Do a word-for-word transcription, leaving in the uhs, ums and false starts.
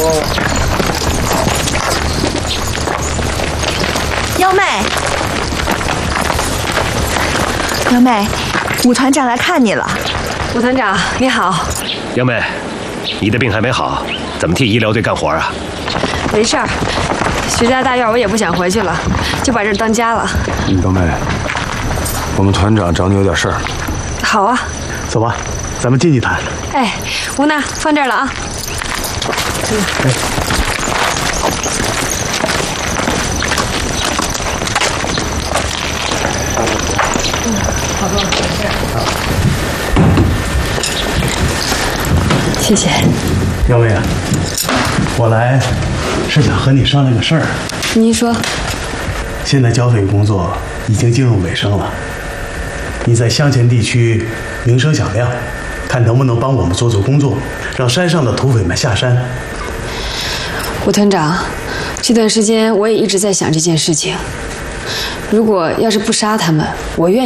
我。 幺妹，幺妹，武团长来看你了。 武团长，你好。 幺妹，你的病还没好，怎么替医疗队干活啊？ 没事儿，徐家大院我也不想回去了，就把这儿当家了。 幺妹，我们团长找你有点事儿。 好啊， 走吧，咱们进去谈。 哎，吴娜，放这儿了啊。嗯。哎。嗯，好多，谢谢。 幺妹啊，我来是想和你商量个事儿。 您说。 现在剿匪工作已经进入尾声了，你在乡前地区名声响亮，看能不能帮我们做做工作，让山上的土匪们下山。 吴团长，这段时间我也一直在想这件事情。如果要是不杀他们，我愿意。